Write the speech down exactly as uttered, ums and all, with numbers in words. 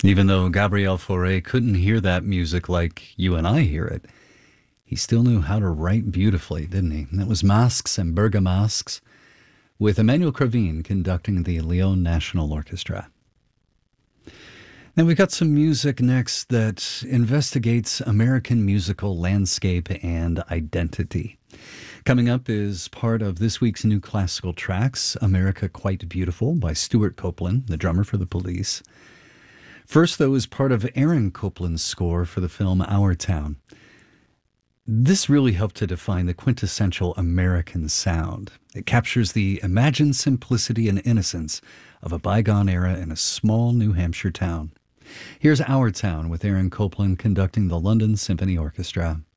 Even though Gabriel Fauré couldn't hear that music like you and I hear it, he still knew how to write beautifully, didn't he? And that was Masques and Bergamasques, with Emmanuel Cravin conducting the Lyon National Orchestra. Now we've got some music next that investigates American musical landscape and identity. Coming up is part of this week's New Classical Tracks, America Quite Beautiful by Stewart Copeland, the drummer for the Police. First, though, is part of Aaron Copland's score for the film Our Town. This really helped to define the quintessential American sound. It captures the imagined simplicity and innocence of a bygone era in a small New Hampshire town. Here's Our Town with Aaron Copland conducting the London Symphony Orchestra.